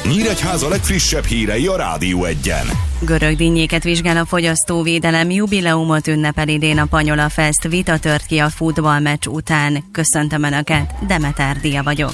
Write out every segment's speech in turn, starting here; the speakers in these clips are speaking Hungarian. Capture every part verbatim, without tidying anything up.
Nyíregyháza legfrissebb hírei a Rádió Egyen. Görög dinnyéket vizsgál a fogyasztóvédelem, jubileumot ünnepel idén a Panyola Fest, vita tört ki a futballmeccs után. Köszöntöm Önöket, Demeter Dia vagyok.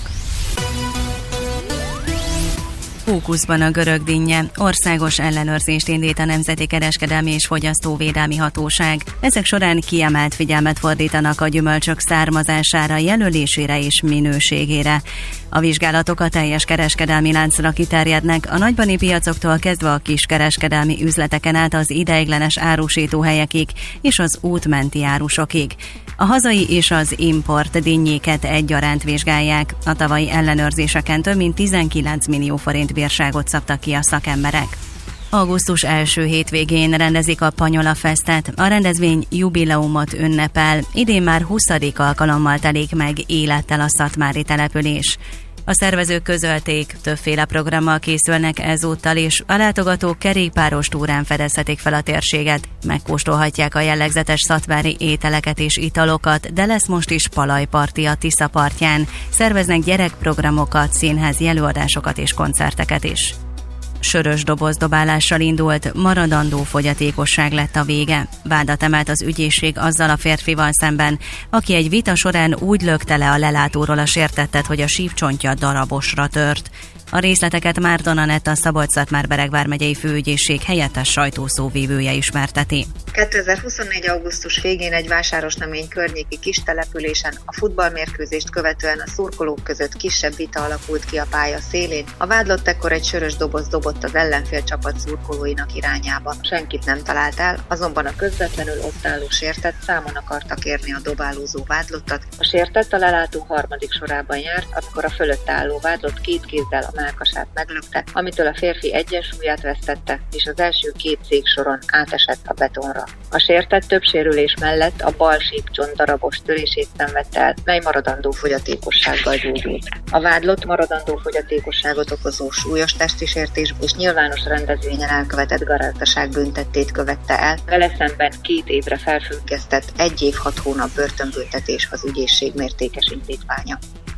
Fókuszban a görög dinnye. Országos ellenőrzést indít a Nemzeti Kereskedelmi és Fogyasztóvédelmi Hatóság. Ezek során kiemelt figyelmet fordítanak a gyümölcsök származására, jelölésére és minőségére. A vizsgálatok a teljes kereskedelmi láncra kiterjednek, a nagybani piacoktól kezdve a kiskereskedelmi üzleteken át az ideiglenes árusítóhelyekig és az útmenti árusokig. A hazai és az import dinnyéket egyaránt vizsgálják. A tavalyi ellenőrzéseken több mint tizenkilenc millió forint bírságot szabtak ki a szakemberek. Augusztus első hétvégén rendezik a Panyola Festet. A rendezvény jubileumot ünnepel. Idén már huszadik alkalommal telik meg élettel a szatmári település. A szervezők közölték, többféle programmal készülnek ezúttal is. A látogatók kerékpáros túrán fedezhetik fel a térséget, megkóstolhatják a jellegzetes szatmári ételeket és italokat, de lesz most is palajparti a Tisza partján. Szerveznek gyerekprogramokat, színházi előadásokat és koncerteket is. Sörös dobozdobálással indult, maradandó fogyatékosság lett a vége. Vádat emelt az ügyészség azzal a férfival szemben, aki egy vita során úgy lökte le a lelátóról a sértettet, hogy a sípcsontja darabosra tört. A részleteket Márton Anett, a Szabolcs-Szatmár-Bereg vármegyei főügyészség helyettes sajtószóvivője ismerteti. kétezer-huszonnégy. augusztus végén egy Vásárosnamény környéki kis településen a futballmérkőzést követően a szurkolók között kisebb vita alakult ki a pálya szélén. A vádlott ekkor egy sörös doboz dobott az ellenfél csapat szurkolóinak irányába. Senkit nem talált el, azonban a közvetlenül ott álló sértett számon akarta kérni a dobálózó vádlottat. A sértett a lelátó harmadik sorában járt, amikor a fölött álló vádlott két kézzel a mellkasát meglökte, amitől a férfi egyensúlyát vesztette, és az első két széksoron átesett a betonra. A sértett több sérülés mellett a bal sípcsont darabos törését szenvedte el, mely maradandó fogyatékossággal gyógyult. A vádlott maradandó fogyatékosságot okozó súlyos testi sértés és nyilvános rendezvényen elkövetett garázdaság büntettét követte el, vele szemben két évre felfüggesztett egy év hat hónap börtönbüntetés az ügyészség mértékes indítványa.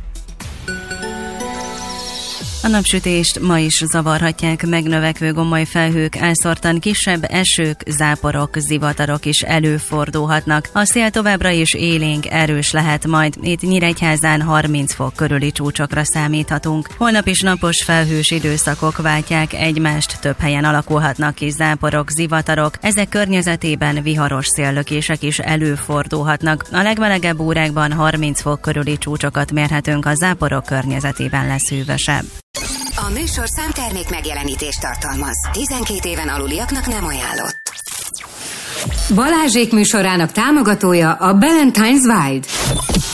A napsütést ma is zavarhatják megnövekvő gomoly felhők, elszórtan kisebb esők, záporok, zivatarok is előfordulhatnak. A szél továbbra is élénk, erős lehet majd. Itt Nyíregyházán harminc fok körüli csúcsokra számíthatunk. Holnap is napos felhős időszakok váltják egymást, több helyen alakulhatnak ki záporok, zivatarok. Ezek környezetében viharos széllökések is előfordulhatnak. A legmelegebb órákban harminc fok körüli csúcsokat mérhetünk, a záporok környezetében lesz hűvösebb. A műsor számtermék megjelenítést tartalmaz. tizenkét éven aluliaknak nem ajánlott. Balázsék műsorának támogatója a Ballantine's Wild.